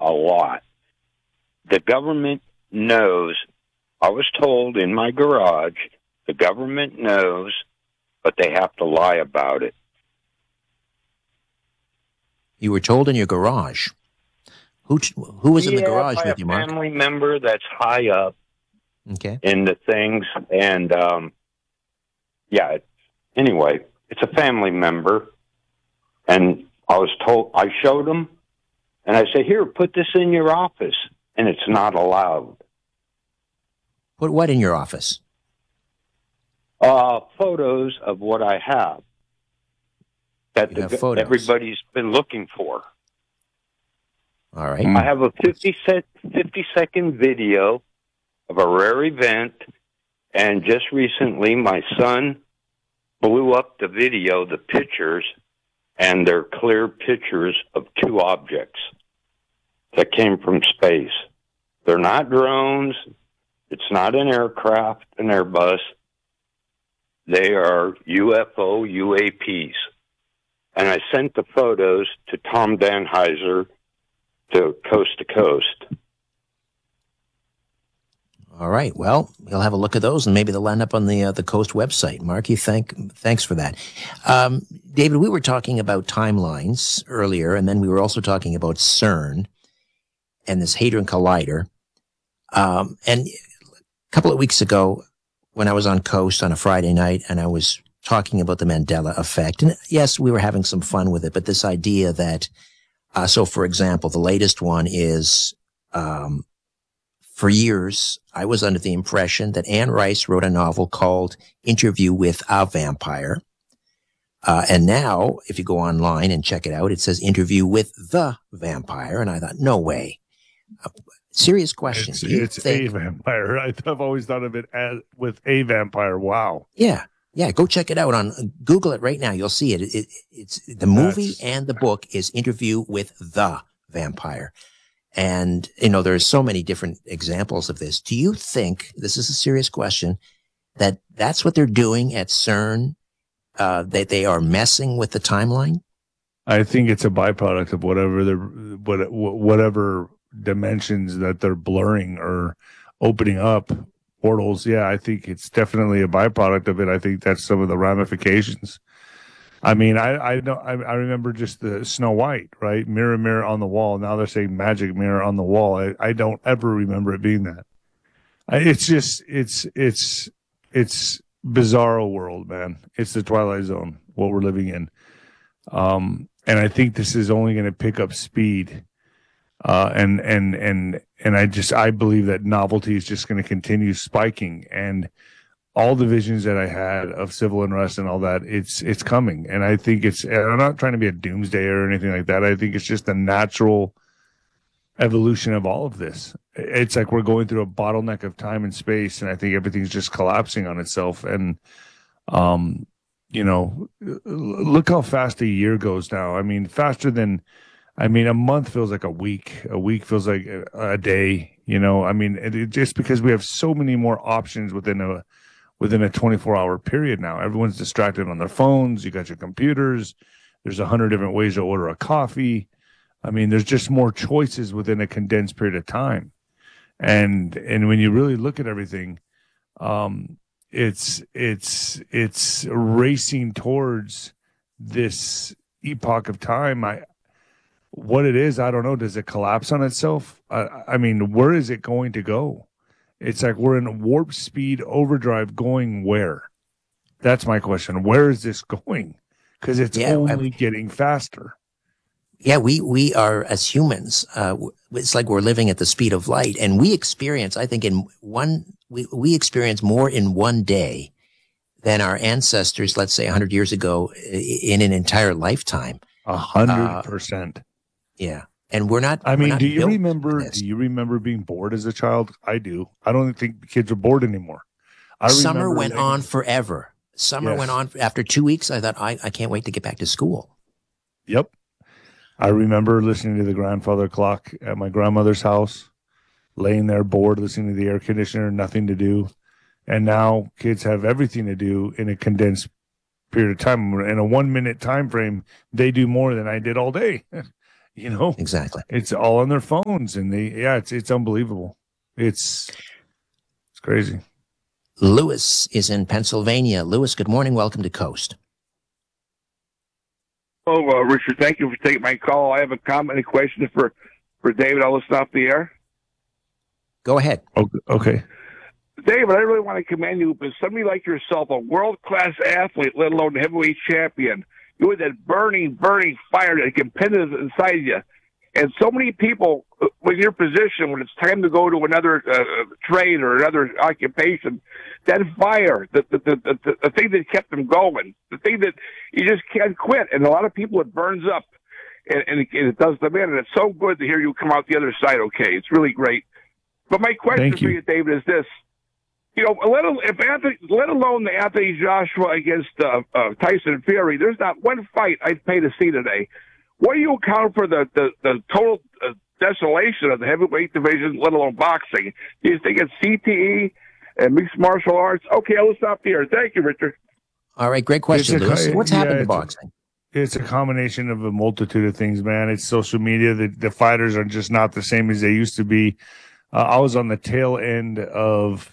a lot. The government knows. I was told in my garage, the government knows, but they have to lie about it. You were told in your garage. Who was in the garage by with you, Mark? A family member that's high up in the things. And, anyway, it's a family member. And I was told, I showed them, and I said, here, put this in your office. And it's not allowed. Put what in your office? Photos of what I have that everybody's been looking for. All right. I have a 50-second video of a rare event, and just recently my son blew up the video, the pictures, and they're clear pictures of two objects that came from space. They're not drones. It's not an aircraft, an Airbus. They are UFO, UAPs. And I sent the photos to Tom Danheiser to Coast. All right. Well, you'll have a look at those, and maybe they'll end up on the Coast website. Mark, thanks for that. David, we were talking about timelines earlier, and then we were also talking about CERN and this Hadron Collider. And a couple of weeks ago, when I was on Coast on a Friday night, and I was talking about the Mandela effect, and yes, we were having some fun with it, but this idea that, so for example, the latest one is, for years, I was under the impression that Anne Rice wrote a novel called Interview with a Vampire. And now, if you go online and check it out, it says Interview with the Vampire. And I thought, no way. Serious question. It's a vampire. I've always thought of it as with a vampire. Wow. Yeah. Go check it out Google it right now. You'll see it. It's the movie and the book is Interview with the Vampire. And, there's so many different examples of this. Do you think, this is a serious question, that that's what they're doing at CERN? That they are messing with the timeline? I think it's a byproduct of whatever dimensions that they're blurring or opening up portals. Yeah, I think it's definitely a byproduct of it. I think that's some of the ramifications. I mean, I remember just the Snow White, right? Mirror, mirror on the wall. Now they're saying magic mirror on the wall. I don't ever remember it being that. It's bizarro world, man. It's the Twilight Zone, what we're living in. And I think this is only going to pick up speed. And I believe that novelty is just going to continue spiking, and all the visions that I had of civil unrest and all that, it's coming. And I think and I'm not trying to be a doomsdayer or anything like that. I think it's just the natural evolution of all of this. It's like we're going through a bottleneck of time and space, and I think everything's just collapsing on itself. And, look how fast a year goes now. I mean, faster than, a month feels like a week. A week feels like a day, just because we have so many more options within a 24-hour period now. Everyone's distracted on their phones. You got your computers. There's 100 different ways to order a coffee. There's just more choices within a condensed period of time. And when you really look at everything, it's racing towards this epoch of time. What it is, I don't know. Does it collapse on itself? Where is it going to go? It's like we're in warp speed overdrive going where? That's my question. Where is this going? Because it's only getting faster. Yeah, we are, as humans, it's like we're living at the speed of light. And we experience, I think, we experience more in one day than our ancestors, let's say 100 years ago, in an entire lifetime. 100%. Yeah. And we're not. Do you remember being bored as a child? I do. I don't think kids are bored anymore. Summer went on forever. Summer went on after 2 weeks. I thought, I can't wait to get back to school. Yep. I remember listening to the grandfather clock at my grandmother's house, laying there bored, listening to the air conditioner, nothing to do. And now kids have everything to do in a condensed period of time. In a 1 minute time frame, they do more than I did all day. You know, Exactly. it's all on their phones, and it's unbelievable. It's crazy. Lewis is in Pennsylvania. Lewis, good morning. Welcome to Coast. Oh, Richard, thank you for taking my call. I have a comment and question for David. I'll listen off the air. Go ahead. Okay. David, I really want to commend you, but somebody like yourself, a world-class athlete, let alone heavyweight champion, you had that burning fire that competitive inside you. And so many people, with your position, when it's time to go to another trade or another occupation, that fire, the thing that kept them going, the thing that you just can't quit. And a lot of people, it burns up, and it does them in. And it's so good to hear you come out the other side okay. It's really great. But my question for you, David, is this. You know, let alone the Anthony Joshua against Tyson Fury, there's not one fight I'd pay to see today. What do you account for the total desolation of the heavyweight division, let alone boxing? Do you think it's CTE and mixed martial arts? Okay, I'll stop here. Thank you, Richard. All right, great question, Lewis. What's happened to boxing? It's a combination of a multitude of things, man. It's social media. The fighters are just not the same as they used to be. I was on the tail end of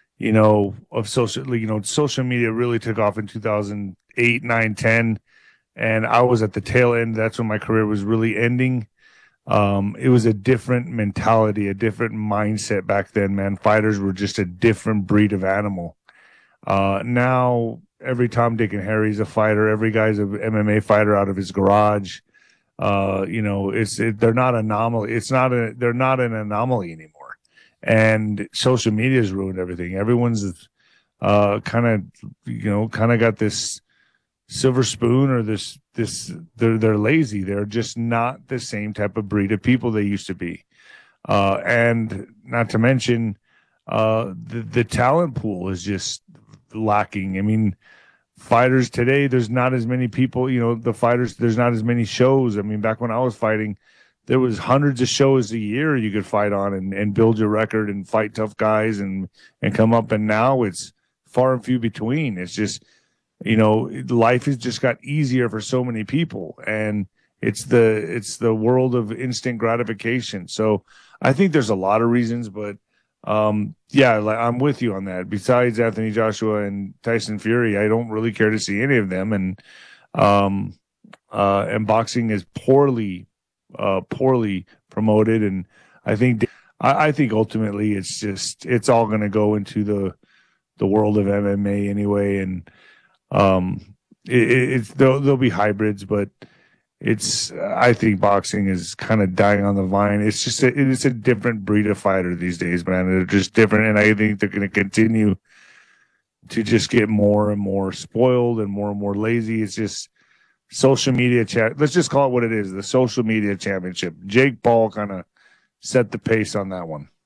social media really took off in 2008, 9, 10. And I was at the tail end. That's when my career was really ending. It was a different mentality, a different mindset back then, man. Fighters were just a different breed of animal. Now every Tom, Dick, and Harry's a fighter. Every guy's an MMA fighter out of his garage. They're not anomaly. They're not an anomaly anymore. And social media has ruined everything. Everyone's kind of got this silver spoon, or they're lazy. They're just not the same type of breed of people they used to be. And not to mention, the talent pool is just lacking. I mean, fighters today, there's not as many people, there's not as many shows. I mean, back when I was fighting, there was hundreds of shows a year you could fight on and build your record and fight tough guys and come up. And now it's far and few between. It's just, life has just got easier for so many people, and it's the world of instant gratification. So I think there's a lot of reasons, but I'm with you on that. Besides Anthony Joshua and Tyson Fury, I don't really care to see any of them. And boxing is poorly promoted, and I think ultimately it's all going to go into the world of MMA anyway, and there'll be hybrids, but I think boxing is kind of dying on the vine. It's a different breed of fighter these days, man. They're just different, and I think they're going to continue to just get more and more spoiled and more lazy. It's just social media let's just call it what it is, the social media championship. Jake Paul kind of set the pace on that one.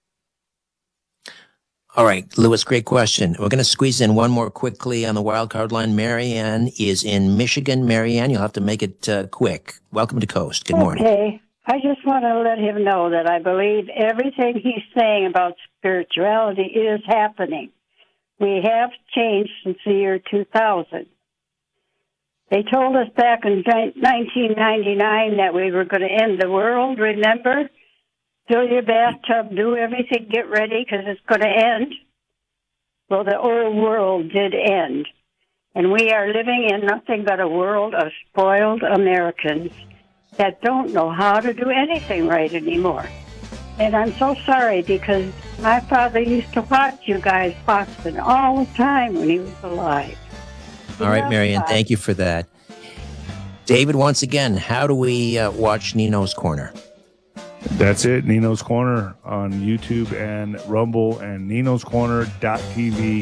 All right, Lewis, great question. We're going to squeeze in one more quickly on the wild card line. Marianne is in Michigan. Marianne, you'll have to make it quick. Welcome to Coast. Good morning. Okay. I just want to let him know that I believe everything he's saying about spirituality is happening. We have changed since the year 2000. They told us back in 1999 that we were going to end the world, remember? Fill your bathtub, do everything, get ready, because it's going to end. Well, the old world did end. And we are living in nothing but a world of spoiled Americans that don't know how to do anything right anymore. And I'm so sorry, because my father used to watch you guys boxing all the time when he was alive. All right, Marianne, thank you for that. David, once again, how do we watch Nino's Corner? That's it, Nino's Corner on YouTube and Rumble, and ninoscorner.tv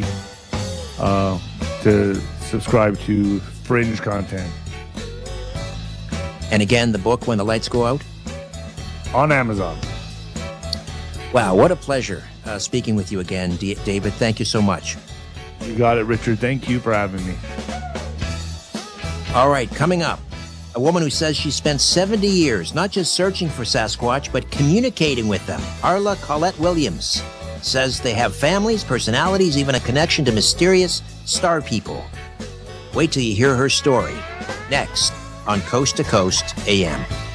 to subscribe to fringe content. And again, the book, When the Lights Go Out? On Amazon. Wow, what a pleasure speaking with you again, David. Thank you so much. You got it, Richard. Thank you for having me. All right, coming up, a woman who says she spent 70 years not just searching for Sasquatch, but communicating with them. Arla Colette Williams says they have families, personalities, even a connection to mysterious star people. Wait till you hear her story. Next on Coast to Coast AM.